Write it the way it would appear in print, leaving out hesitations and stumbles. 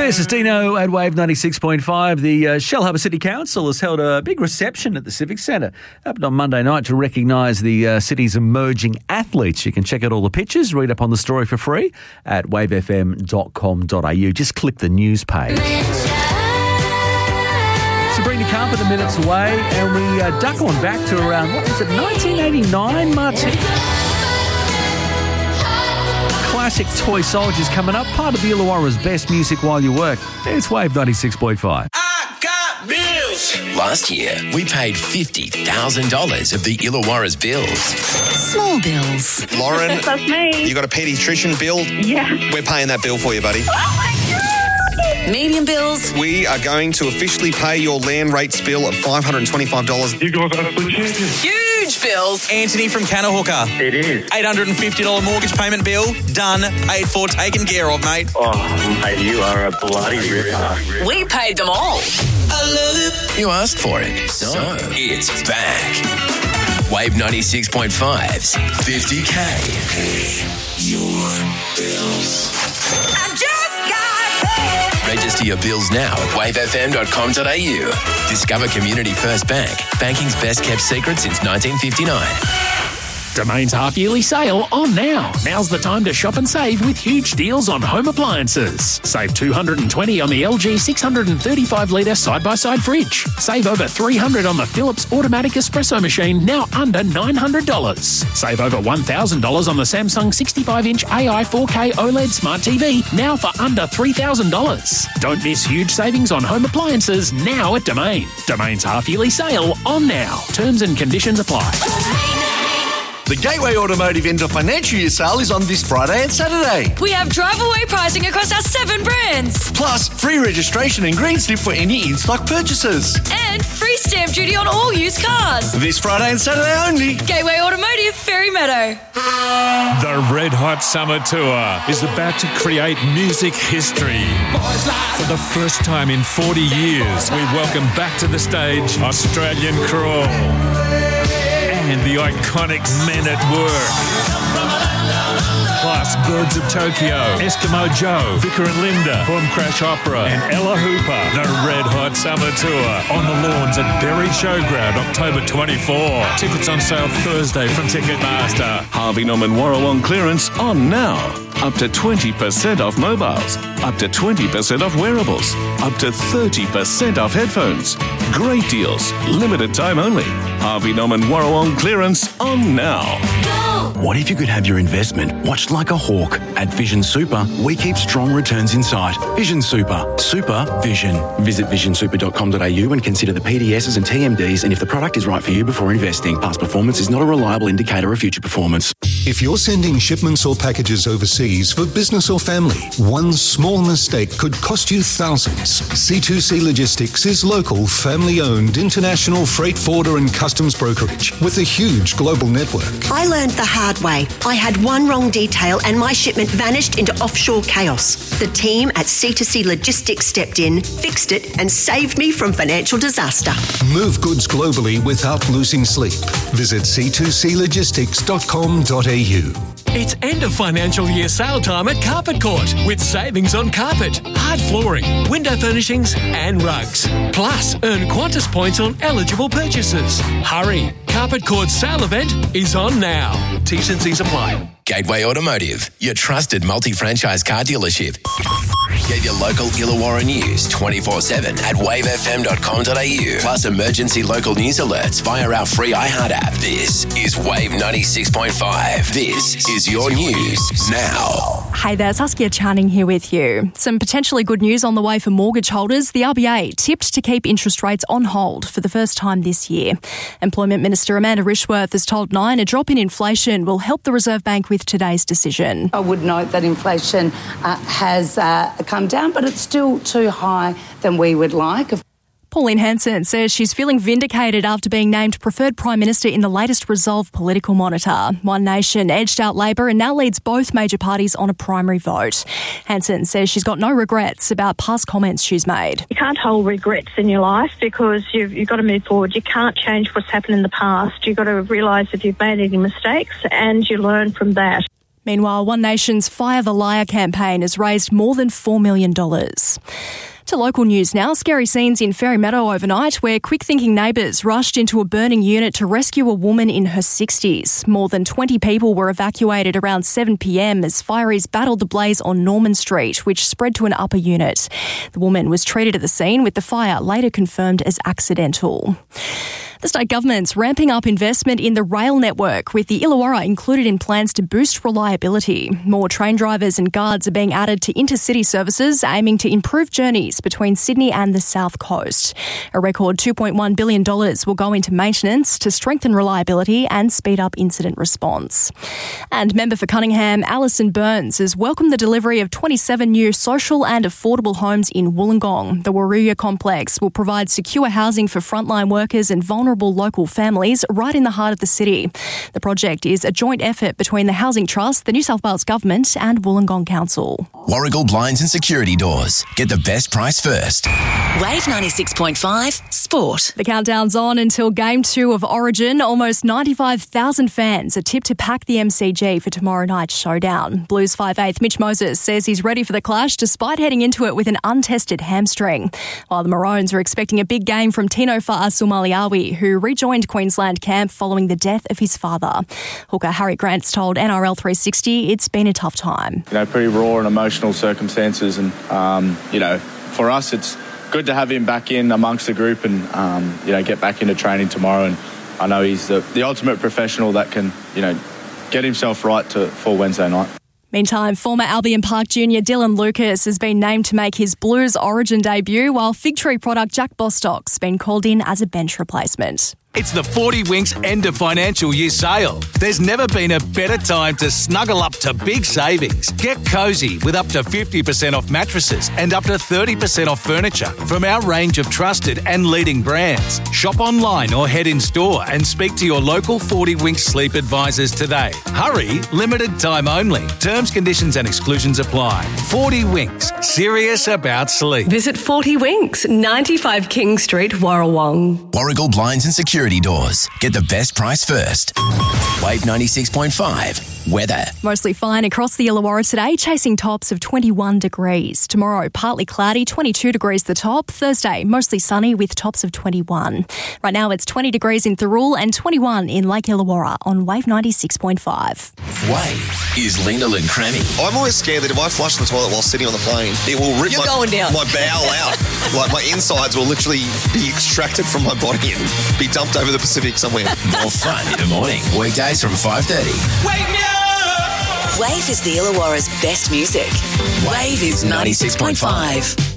This is Dino at Wave 96.5. The Shellharbour City Council has held a big reception at the Civic Centre. Happened on Monday night to recognise the city's emerging athletes. You can check out all the pictures, read up on the story for free at wavefm.com.au. Just click the news page. Sabrina Carpenter minutes away, and we duck on back to around, 1989, Martin? Classic Toy Soldiers coming up, part of the Illawarra's best music while you work. It's Wave 96.5. I got bills. Last year, we paid $50,000 of the Illawarra's bills. Small bills. Lauren, That's me. you got a paediatrician bill? Yeah. We're paying that bill for you, buddy. Oh my God. Medium bills. We are going to officially pay your land rates bill of $525. You guys are absolute champions. Huge bills. Anthony from Cannahooker. It is. $850 mortgage payment bill. Done. Paid for. Taken care of, mate. Oh, mate, you are a bloody ripper. We paid them all. I love it. You asked for it, so it's back. Wave 96.5's 50K. Your bills. I just got paid. Register your bills now at wavefm.com.au. Discover Community First Bank, banking's best kept secret since 1959. Domain's half-yearly sale on now. Now's the time to shop and save with huge deals on home appliances. Save $220 on the LG 635-litre side-by-side fridge. Save over $300 on the Philips automatic espresso machine, now under $900. Save over $1,000 on the Samsung 65-inch AI 4K OLED Smart TV, now for under $3,000. Don't miss huge savings on home appliances now at Domain. Domain's half-yearly sale on now. Terms and conditions apply. The Gateway Automotive End of Financial Year sale is on this Friday and Saturday. We have drive-away pricing across our 7 brands. Plus, free registration and green slip for any in-stock purchases. And free stamp duty on all used cars. This Friday and Saturday only. Gateway Automotive, Ferry Meadow. The Red Hot Summer Tour is about to create music history. For the first time in 40 years, we welcome back to the stage Australian Crawl. And the iconic Men at Work. Plus Birds of Tokyo, Eskimo Joe, Vicar and Linda, Boom Crash Opera, and Ella Hooper. The Red Hot Summer Tour on the lawns at Berry Showground, October 24. Tickets on sale Thursday from Ticketmaster. Harvey Norman Warrawong clearance on now. Up to 20% off mobiles, up to 20% off wearables, up to 30% off headphones. Great deals, limited time only. Harvey Norman Warrawong clearance on now. What if you could have your investment watched like a hawk? At Vision Super, we keep strong returns in sight. Vision Super. Super Vision. Visit visionsuper.com.au and consider the PDSs and TMDs and if the product is right for you before investing. Past performance is not a reliable indicator of future performance. If you're sending shipments or packages overseas for business or family, one small mistake could cost you thousands. C2C Logistics is local, family-owned, international freight forwarder and customs brokerage with a huge global network. I learned the hard way. I had one wrong detail and my shipment vanished into offshore chaos. The team at C2C Logistics stepped in, fixed it, and saved me from financial disaster. Move goods globally without losing sleep. Visit c2clogistics.com.au. It's end of financial year sale time at Carpet Court with savings on carpet, hard flooring, window furnishings and rugs. Plus, earn Qantas points on eligible purchases. Hurry! Carpet Court's sale event is on now. T's and C's apply. Gateway Automotive, your trusted multi-franchise car dealership. Get your local Illawarra news 24/7 at wavefm.com.au. Plus emergency local news alerts via our free iHeart app. This is Wave 96.5. This is your news now. Hey there, Saskia Channing here with you. Some potentially good news on the way for mortgage holders. The RBA tipped to keep interest rates on hold for the first time this year. Employment Minister Amanda Rishworth has told Nine a drop in inflation will help the Reserve Bank with today's decision. I would note that inflation has come down, but it's still too high than we would like. Pauline Hanson says she's feeling vindicated after being named preferred Prime Minister in the latest Resolve political monitor. One Nation edged out Labor and now leads both major parties on a primary vote. Hanson says she's got no regrets about past comments she's made. You can't hold regrets in your life because you've got to move forward. You can't change what's happened in the past. You've got to realise if you've made any mistakes and you learn from that. Meanwhile, One Nation's Fire the Liar campaign has raised more than $4 million. To local news now. Scary scenes in Fairy Meadow overnight where quick-thinking neighbours rushed into a burning unit to rescue a woman in her 60s. More than 20 people were evacuated around 7 p.m. as fireys battled the blaze on Norman Street, which spread to an upper unit. The woman was treated at the scene, with the fire later confirmed as accidental. The state government's ramping up investment in the rail network, with the Illawarra included in plans to boost reliability. More train drivers and guards are being added to intercity services, aiming to improve journeys between Sydney and the South Coast. A record $2.1 billion will go into maintenance to strengthen reliability and speed up incident response. And member for Cunningham, Alison Burns, has welcomed the delivery of 27 new social and affordable homes in Wollongong. The Waruya complex will provide secure housing for frontline workers and vulnerable local families right in the heart of the city. The project is a joint effort between the Housing Trust, the New South Wales Government and Wollongong Council. Warragul Blinds and Security Doors. Get the best price first. Wave 96.5 Sport. The countdown's on until Game 2 of Origin. Almost 95,000 fans are tipped to pack the MCG for tomorrow night's showdown. Blues 5/8 Mitch Moses says he's ready for the clash despite heading into it with an untested hamstring. While the Maroons are expecting a big game from Tino Fa'asumaliawi, who rejoined Queensland camp following the death of his father. Hooker Harry Grant's told NRL 360 it's been a tough time. Pretty raw and emotional circumstances, and for us it's good to have him back in amongst the group and get back into training tomorrow. And I know he's the ultimate professional that can get himself right for Wednesday night. Meantime, former Albion Park junior Dylan Lucas has been named to make his Blues Origin debut, while Fig Tree product Jack Bostock's been called in as a bench replacement. It's the 40 Winks end of financial year sale. There's never been a better time to snuggle up to big savings. Get cosy with up to 50% off mattresses and up to 30% off furniture from our range of trusted and leading brands. Shop online or head in store and speak to your local 40 Winks sleep advisors today. Hurry, limited time only. Terms, conditions and exclusions apply. 40 Winks, serious about sleep. Visit 40 Winks, 95 King Street, Warrawong. Warragul Blinds and Security Doors. Get the best price first. Wave 96.5. Weather. Mostly fine across the Illawarra today, chasing tops of 21 degrees. Tomorrow, partly cloudy, 22 degrees the top. Thursday, mostly sunny with tops of 21. Right now, it's 20 degrees in Thirroul and 21 in Lake Illawarra on Wave 96.5. Wave is Linda and Crammy. I'm always scared that if I flush the toilet while sitting on the plane, it will rip my bowel out. Like my insides will literally be extracted from my body and be dumped over the Pacific somewhere. More fun in the morning. Weekdays from 5:30. Wake me up! Wave is the Illawarra's best music. Wave is 96.5.